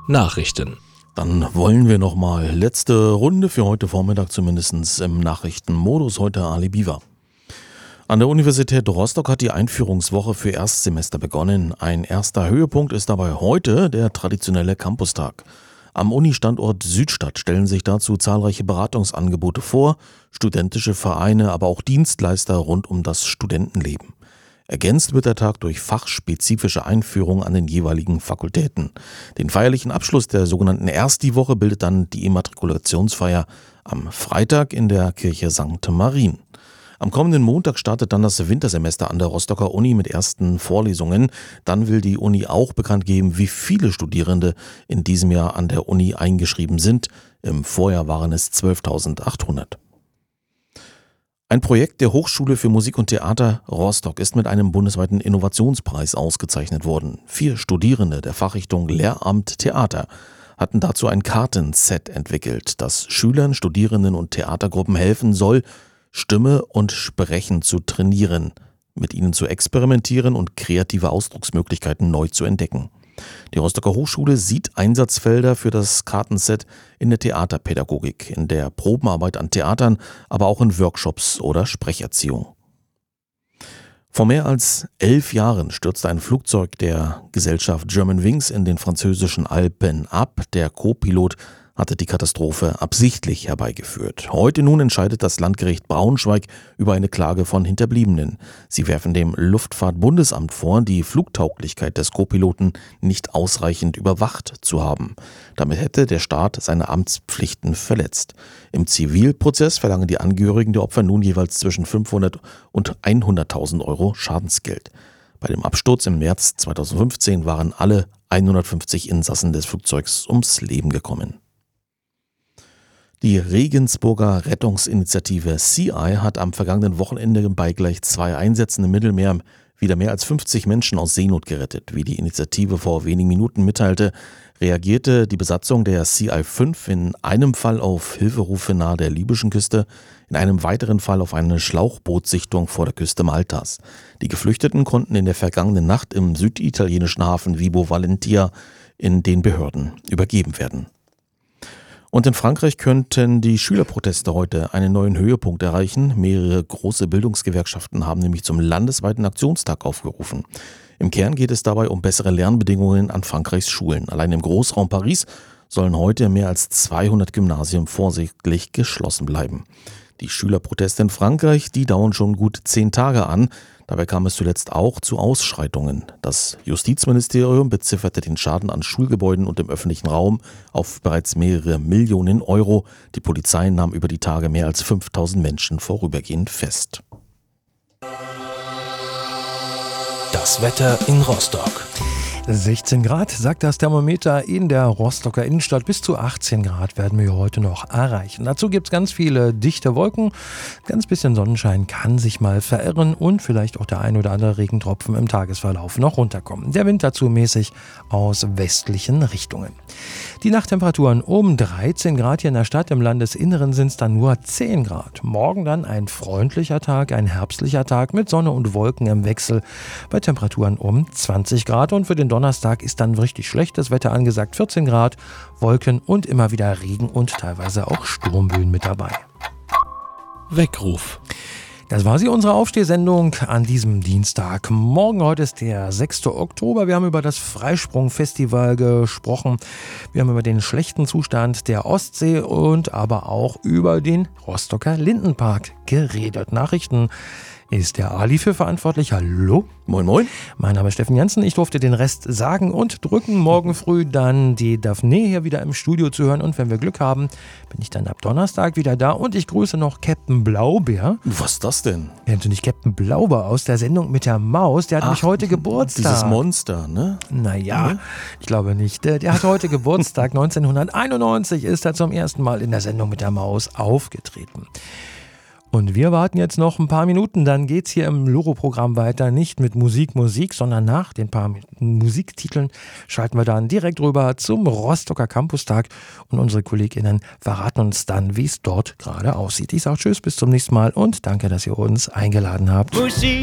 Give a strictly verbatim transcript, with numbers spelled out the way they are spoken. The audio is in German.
Nachrichten. Dann wollen wir nochmal letzte Runde für heute Vormittag, zumindest im Nachrichtenmodus. Heute Ali Biwa. An der Universität Rostock hat die Einführungswoche für Erstsemester begonnen. Ein erster Höhepunkt ist dabei heute der traditionelle Campustag. Am Uni-Standort Südstadt stellen sich dazu zahlreiche Beratungsangebote vor, studentische Vereine, aber auch Dienstleister rund um das Studentenleben. Ergänzt wird der Tag durch fachspezifische Einführungen an den jeweiligen Fakultäten. Den feierlichen Abschluss der sogenannten Ersti-Woche bildet dann die Immatrikulationsfeier am Freitag in der Kirche Sankt Marien. Am kommenden Montag startet dann das Wintersemester an der Rostocker Uni mit ersten Vorlesungen. Dann will die Uni auch bekannt geben, wie viele Studierende in diesem Jahr an der Uni eingeschrieben sind. Im Vorjahr waren es zwölftausendachthundert. Ein Projekt der Hochschule für Musik und Theater Rostock ist mit einem bundesweiten Innovationspreis ausgezeichnet worden. Vier Studierende der Fachrichtung Lehramt Theater hatten dazu ein Kartenset entwickelt, das Schülern, Studierenden und Theatergruppen helfen soll, Stimme und Sprechen zu trainieren, mit ihnen zu experimentieren und kreative Ausdrucksmöglichkeiten neu zu entdecken. Die Rostocker Hochschule sieht Einsatzfelder für das Kartenset in der Theaterpädagogik, in der Probenarbeit an Theatern, aber auch in Workshops oder Sprecherziehung. Vor mehr als elf Jahren stürzte ein Flugzeug der Gesellschaft Germanwings in den französischen Alpen ab. Der Co-Pilot hatte die Katastrophe absichtlich herbeigeführt. Heute nun entscheidet das Landgericht Braunschweig über eine Klage von Hinterbliebenen. Sie werfen dem Luftfahrtbundesamt vor, die Flugtauglichkeit des Co-Piloten nicht ausreichend überwacht zu haben. Damit hätte der Staat seine Amtspflichten verletzt. Im Zivilprozess verlangen die Angehörigen der Opfer nun jeweils zwischen fünfhundert und hunderttausend Euro Schadensgeld. Bei dem Absturz im März zweitausendfünfzehn waren alle hundertfünfzig Insassen des Flugzeugs ums Leben gekommen. Die Regensburger Rettungsinitiative Sea Eye hat am vergangenen Wochenende bei gleich zwei Einsätzen im Mittelmeer wieder mehr als fünfzig Menschen aus Seenot gerettet. Wie die Initiative vor wenigen Minuten mitteilte, reagierte die Besatzung der Sea Eye fünf in einem Fall auf Hilferufe nahe der libyschen Küste, in einem weiteren Fall auf eine Schlauchbootsichtung vor der Küste Maltas. Die Geflüchteten konnten in der vergangenen Nacht im süditalienischen Hafen Vibo Valentia in den Behörden übergeben werden. Und in Frankreich könnten die Schülerproteste heute einen neuen Höhepunkt erreichen. Mehrere große Bildungsgewerkschaften haben nämlich zum landesweiten Aktionstag aufgerufen. Im Kern geht es dabei um bessere Lernbedingungen an Frankreichs Schulen. Allein im Großraum Paris sollen heute mehr als zweihundert Gymnasien vorsichtig geschlossen bleiben. Die Schülerproteste in Frankreich, die dauern schon gut zehn Tage an. Dabei kam es zuletzt auch zu Ausschreitungen. Das Justizministerium bezifferte den Schaden an Schulgebäuden und im öffentlichen Raum auf bereits mehrere Millionen Euro. Die Polizei nahm über die Tage mehr als fünftausend Menschen vorübergehend fest. Das Wetter in Rostock. sechzehn Grad, sagt das Thermometer in der Rostocker Innenstadt. Bis zu achtzehn Grad werden wir heute noch erreichen. Dazu gibt es ganz viele dichte Wolken. Ganz bisschen Sonnenschein kann sich mal verirren und vielleicht auch der ein oder andere Regentropfen im Tagesverlauf noch runterkommen. Der Wind dazu mäßig aus westlichen Richtungen. Die Nachttemperaturen um dreizehn Grad hier in der Stadt. Im Landesinneren sind es dann nur zehn Grad. Morgen dann ein freundlicher Tag, ein herbstlicher Tag mit Sonne und Wolken im Wechsel bei Temperaturen um zwanzig Grad. Und für den Donnerstag ist dann richtig schlechtes Wetter angesagt. vierzehn Grad, Wolken und immer wieder Regen und teilweise auch Sturmböen mit dabei. Weckruf. Das war sie, unsere Aufstehsendung an diesem Dienstag. Morgen, heute ist der sechster Oktober. Wir haben über das Freisprung-Festival gesprochen. Wir haben über den schlechten Zustand der Ostsee und aber auch über den Rostocker Lindenpark geredet. Nachrichten ist der Ali für verantwortlich. Hallo. Moin, moin. Mein Name ist Steffen Jansen. Ich durfte den Rest sagen und drücken. Morgen früh dann die Daphne hier wieder im Studio zu hören. Und wenn wir Glück haben, bin ich dann ab Donnerstag wieder da. Und ich grüße noch Captain Blaubeer. Was ist das denn? Kennst du nicht Captain Blaubeer aus der Sendung mit der Maus? Der hat Ach, nämlich heute Geburtstag. Dieses Monster, ne? Naja, Mhm. ich glaube nicht. Der, der hat heute Geburtstag. neunzehnhunderteinundneunzig ist er zum ersten Mal in der Sendung mit der Maus aufgetreten. Und wir warten jetzt noch ein paar Minuten, dann geht's hier im Loro-Programm weiter, nicht mit Musik, Musik, sondern nach den paar Musiktiteln schalten wir dann direkt rüber zum Rostocker Campustag und unsere KollegInnen verraten uns dann, wie es dort gerade aussieht. Ich sage Tschüss, bis zum nächsten Mal und danke, dass ihr uns eingeladen habt.